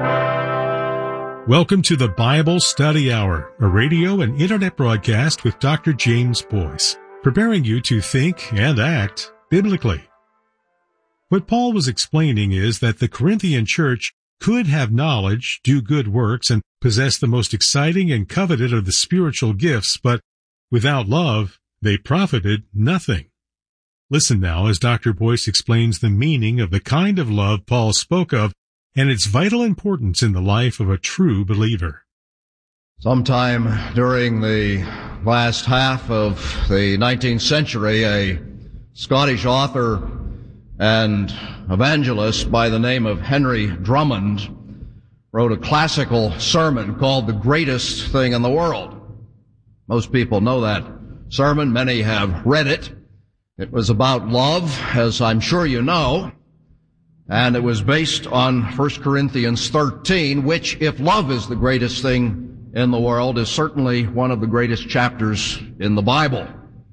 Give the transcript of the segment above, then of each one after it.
Welcome to the Bible Study Hour, a radio and internet broadcast with Dr. James Boyce, preparing you to think and act biblically. What Paul was explaining is that the Corinthian church could have knowledge, do good works, and possess the most exciting and coveted of the spiritual gifts, but without love, they profited nothing. Listen now as Dr. Boyce explains the meaning of the kind of love Paul spoke of and its vital importance in the life of a true believer. Sometime during the last half of the 19th century, a Scottish author and evangelist by the name of Henry Drummond wrote a classical sermon called The Greatest Thing in the World. Most people know that sermon. Many have read it. It was about love, as I'm sure you know, and it was based on 1 Corinthians 13, which, if love is the greatest thing in the world, is certainly one of the greatest chapters in the Bible.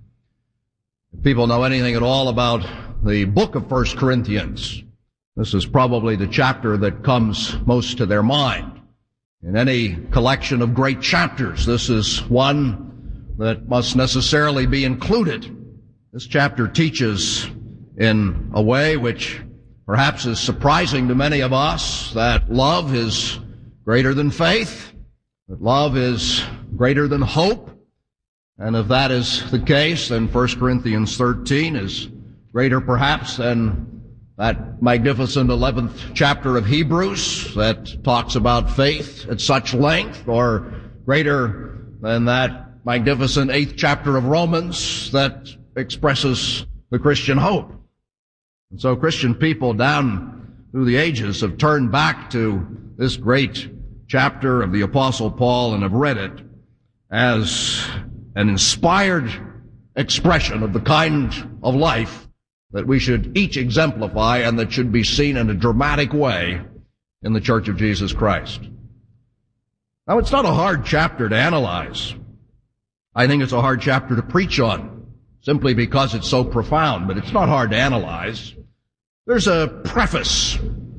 If people know anything at all about the book of 1 Corinthians, this is probably the chapter that comes most to their mind. In any collection of great chapters, this is one that must necessarily be included. This chapter teaches in a way which perhaps is surprising to many of us that love is greater than faith, that love is greater than hope. And if that is the case, then 1 Corinthians 13 is greater perhaps than that magnificent 11th chapter of Hebrews that talks about faith at such length, or greater than that magnificent 8th chapter of Romans that expresses the Christian hope. And so Christian people down through the ages have turned back to this great chapter of the Apostle Paul and have read it as an inspired expression of the kind of life that we should each exemplify and that should be seen in a dramatic way in the Church of Jesus Christ. Now, it's not a hard chapter to analyze. I think it's a hard chapter to preach on, simply because it's so profound, but it's not hard to analyze. There's a preface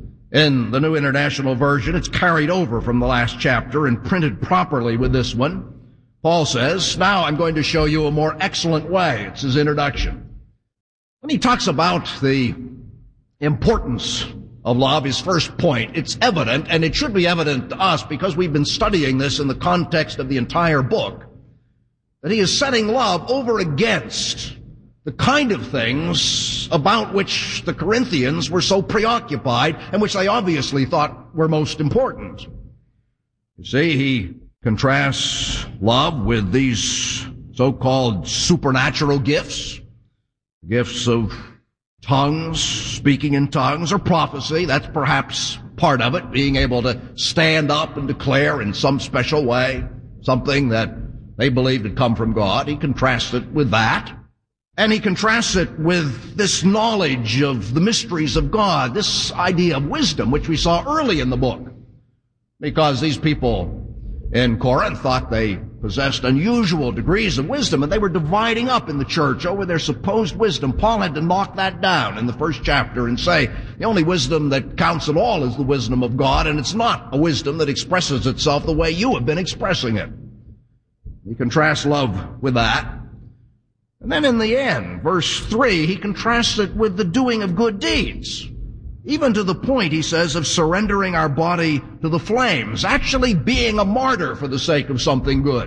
in the New International Version. It's carried over from the last chapter and printed properly with this one. Paul says, now I'm going to show you a more excellent way. It's his introduction. When he talks about the importance of love, his first point, it's evident, and it should be evident to us because we've been studying this in the context of the entire book, that he is setting love over against the kind of things about which the Corinthians were so preoccupied and which they obviously thought were most important. You see, he contrasts love with these so-called supernatural gifts, gifts of tongues, speaking in tongues, or prophecy. That's perhaps part of it, being able to stand up and declare in some special way something that they believed had come from God. He contrasts it with that. And he contrasts it with this knowledge of the mysteries of God, this idea of wisdom, which we saw early in the book. Because these people in Corinth thought they possessed unusual degrees of wisdom, and they were dividing up in the church over their supposed wisdom. Paul had to knock that down in the first chapter and say, the only wisdom that counts at all is the wisdom of God, and it's not a wisdom that expresses itself the way you have been expressing it. He contrasts love with that. And then in the end, verse 3, he contrasts it with the doing of good deeds. Even to the point, he says, of surrendering our body to the flames, actually being a martyr for the sake of something good.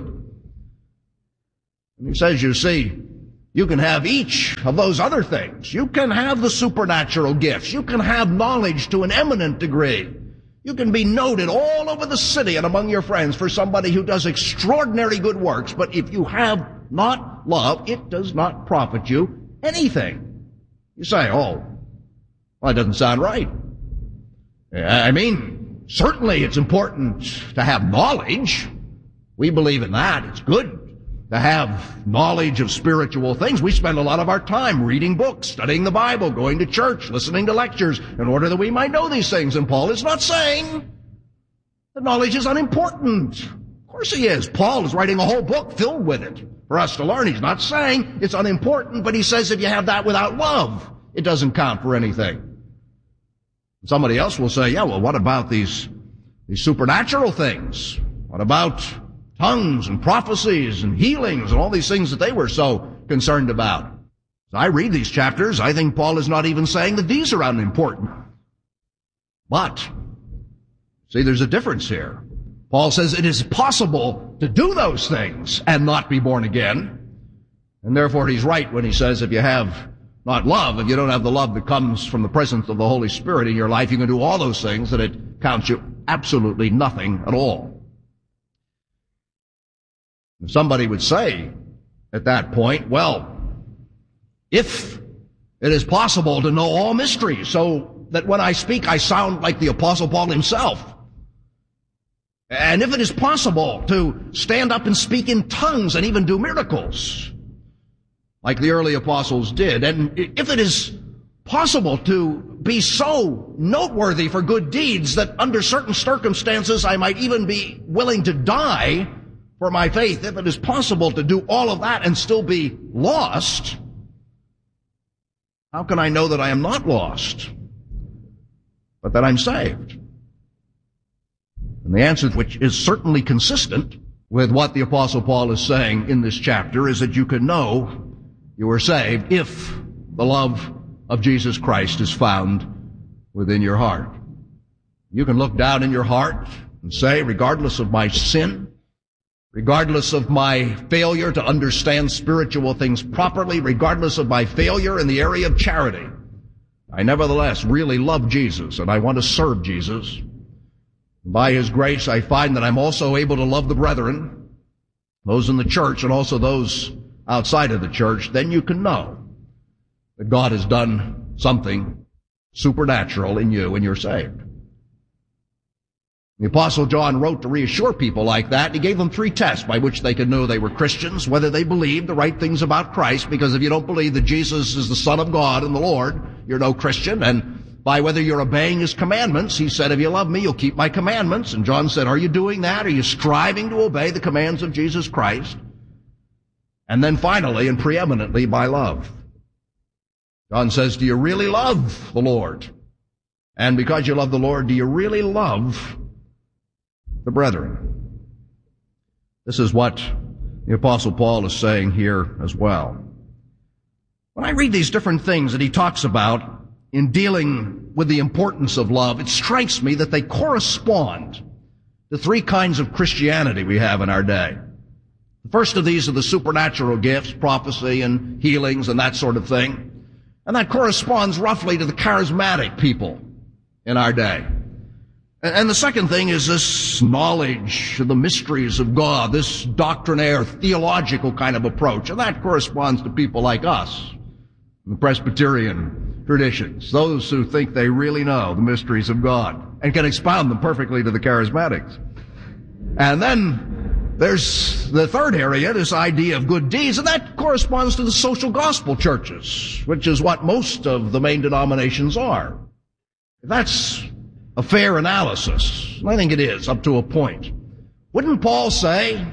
And he says, you see, you can have each of those other things. You can have the supernatural gifts. You can have knowledge to an eminent degree. You can be noted all over the city and among your friends for somebody who does extraordinary good works, but if you have not love, it does not profit you anything. You say, oh, well, it doesn't sound right. I mean, certainly it's important to have knowledge. We believe in that. It's good to have knowledge of spiritual things. We spend a lot of our time reading books, studying the Bible, going to church, listening to lectures, in order that we might know these things. And Paul is not saying that knowledge is unimportant. Of course he is. Paul is writing a whole book filled with it for us to learn. He's not saying it's unimportant, but he says if you have that without love, it doesn't count for anything. Somebody else will say, yeah, well, what about these these supernatural things? What about tongues and prophecies and healings and all these things that they were so concerned about? As I read these chapters, I think Paul is not even saying that these are unimportant. But, see, there's a difference here. Paul says it is possible to do those things and not be born again. And therefore he's right when he says if you have not love, if you don't have the love that comes from the presence of the Holy Spirit in your life, you can do all those things that it counts you absolutely nothing at all. If somebody would say at that point, well, if it is possible to know all mysteries so that when I speak I sound like the Apostle Paul himself, and if it is possible to stand up and speak in tongues and even do miracles, like the early apostles did, and if it is possible to be so noteworthy for good deeds that under certain circumstances I might even be willing to die for my faith, if it is possible to do all of that and still be lost, how can I know that I am not lost, but that I'm saved? And the answer, which is certainly consistent with what the Apostle Paul is saying in this chapter, is that you can know you are saved if the love of Jesus Christ is found within your heart. You can look down in your heart and say, regardless of my sin, regardless of my failure to understand spiritual things properly, regardless of my failure in the area of charity, I nevertheless really love Jesus and I want to serve Jesus. By His grace, I find that I'm also able to love the brethren, those in the church and also those outside of the church. Then you can know that God has done something supernatural in you and you're saved. The Apostle John wrote to reassure people like that. He gave them 3 tests by which they could know they were Christians, whether they believed the right things about Christ, because if you don't believe that Jesus is the Son of God and the Lord, you're no Christian. And by whether you're obeying His commandments, He said, if you love me, you'll keep my commandments. And John said, are you doing that? Are you striving to obey the commands of Jesus Christ? And then finally and preeminently by love. John says, do you really love the Lord? And because you love the Lord, do you really love the brethren? This is what the Apostle Paul is saying here as well. When I read these different things that he talks about in dealing with the importance of love, it strikes me that they correspond to 3 kinds of Christianity we have in our day. The first of these are the supernatural gifts, prophecy and healings and that sort of thing. And that corresponds roughly to the charismatic people in our day. And the second thing is this knowledge of the mysteries of God, this doctrinaire, theological kind of approach. And that corresponds to people like us, the Presbyterian traditions, those who think they really know the mysteries of God and can expound them perfectly to the charismatics. And then there's the third area, this idea of good deeds, and that corresponds to the social gospel churches, which is what most of the main denominations are. That's a fair analysis. I think it is, up to a point. Wouldn't Paul say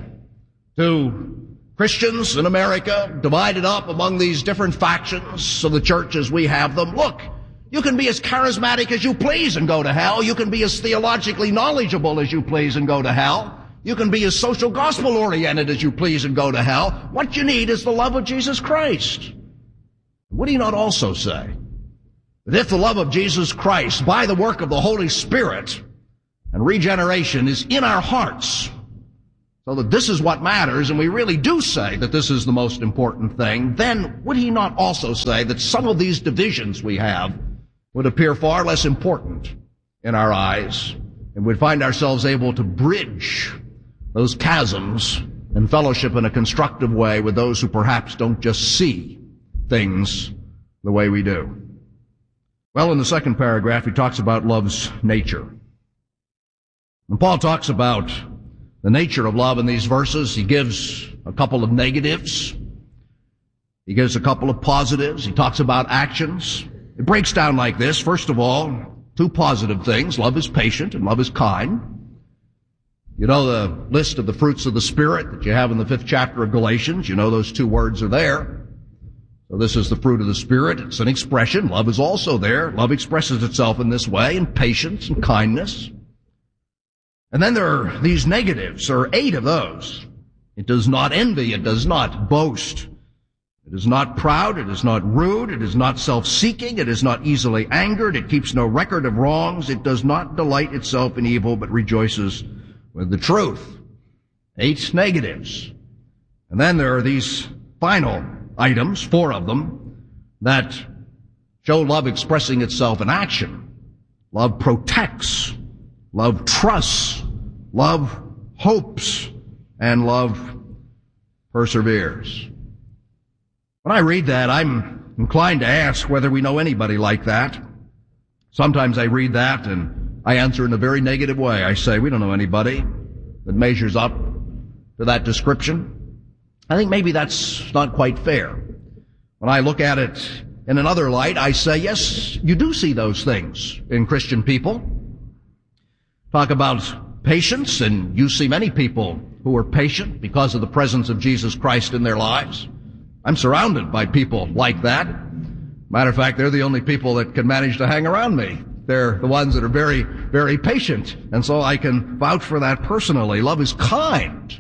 to Christians in America, divided up among these different factions of the church as we have them, look, you can be as charismatic as you please and go to hell. You can be as theologically knowledgeable as you please and go to hell. You can be as social gospel oriented as you please and go to hell. What you need is the love of Jesus Christ. Would he not also say that if the love of Jesus Christ by the work of the Holy Spirit and regeneration is in our hearts, so that this is what matters, and we really do say that this is the most important thing, then would he not also say that some of these divisions we have would appear far less important in our eyes, and we'd find ourselves able to bridge those chasms and fellowship in a constructive way with those who perhaps don't just see things the way we do? Well, in the second paragraph, he talks about love's nature. When Paul talks about the nature of love in these verses, he gives a couple of negatives. He gives a couple of positives. He talks about actions. It breaks down like this. First of all, 2 positive things. Love is patient and love is kind. You know the list of the fruits of the Spirit that you have in the 5th chapter of Galatians. You know those 2 words are there. So this is the fruit of the Spirit. It's an expression. Love is also there. Love expresses itself in this way, in patience and kindness. And then there are these negatives. There are 8 of those. It does not envy. It does not boast. It is not proud. It is not rude. It is not self-seeking. It is not easily angered. It keeps no record of wrongs. It does not delight itself in evil, but rejoices with the truth. 8 negatives. And then there are these final items, 4 of them, that show love expressing itself in action. Love protects. Love trusts. Love hopes. And love perseveres. When I read that, I'm inclined to ask whether we know anybody like that. Sometimes I read that and I answer in a very negative way. I say, we don't know anybody that measures up to that description. I think maybe that's not quite fair. When I look at it in another light, I say, yes, you do see those things in Christian people. Talk about patience, and you see many people who are patient because of the presence of Jesus Christ in their lives. I'm surrounded by people like that. Matter of fact, they're the only people that can manage to hang around me. They're the ones that are very, very patient. And so I can vouch for that personally. Love is kind.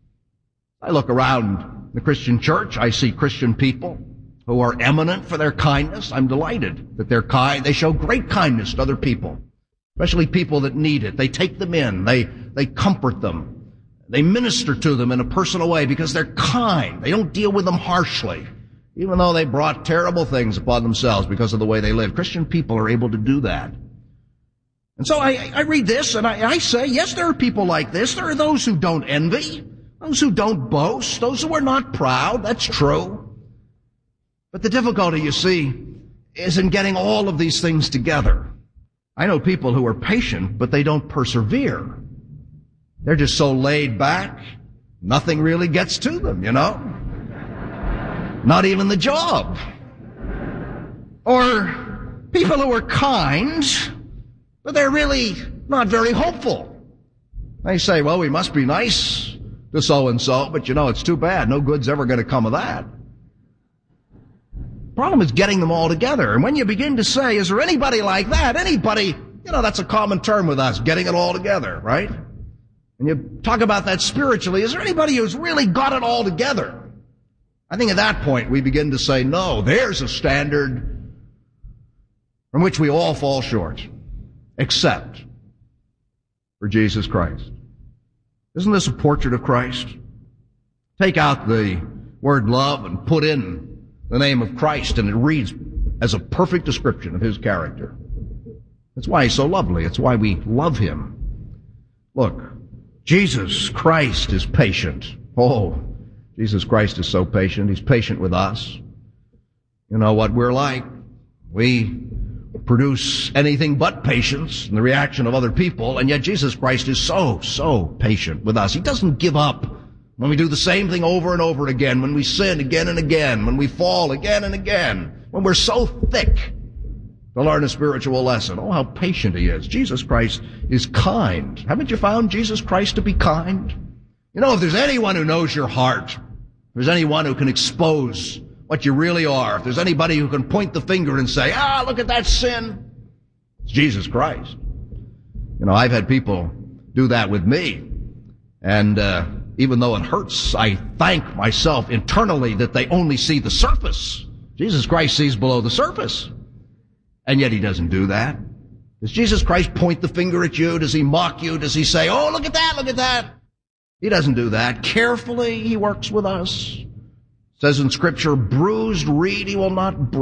I look around the Christian church. I see Christian people who are eminent for their kindness. I'm delighted that they're kind. They show great kindness to other people, especially people that need it. They take them in. They comfort them. They minister to them in a personal way because they're kind. They don't deal with them harshly, even though they brought terrible things upon themselves because of the way they live. Christian people are able to do that. And so I read this and I say, yes, there are people like this. There are those who don't envy, those who don't boast, those who are not proud. That's true. But the difficulty, you see, is in getting all of these things together. I know people who are patient, but they don't persevere. They're just so laid back, nothing really gets to them, you know? Not even the job. Or people who are kind, but they're really not very hopeful. They say, well, we must be nice to so-and-so, but you know, it's too bad. No good's ever going to come of that. The problem is getting them all together. And when you begin to say, is there anybody like that? Anybody, you know, that's a common term with us, getting it all together, right? And you talk about that spiritually. Is there anybody who's really got it all together? I think at that point we begin to say, no, there's a standard from which we all fall short, except for Jesus Christ. Isn't this a portrait of Christ? Take out the word love and put in the name of Christ, and it reads as a perfect description of his character. That's why he's so lovely. It's why we love him. Look, Jesus Christ is patient. Oh, Jesus Christ is so patient. He's patient with us. You know what we're like. We produce anything but patience in the reaction of other people, and yet Jesus Christ is so patient with us. He doesn't give up when we do the same thing over and over again, when we sin again and again, when we fall again and again, when we're so thick to learn a spiritual lesson. Oh, how patient he is. Jesus Christ is kind. Haven't you found Jesus Christ to be kind? You know, if there's anyone who knows your heart, if there's anyone who can expose what you really are, if there's anybody who can point the finger and say, look at that sin, it's Jesus Christ. You know, I've had people do that with me, and even though it hurts, I thank myself internally that they only see the surface. Jesus Christ sees below the surface. And yet he doesn't do that. Does Jesus Christ point the finger at you? Does he mock you? Does he say, oh, look at that, look at that? He doesn't do that. Carefully he works with us. It says in Scripture, bruised reed he will not break.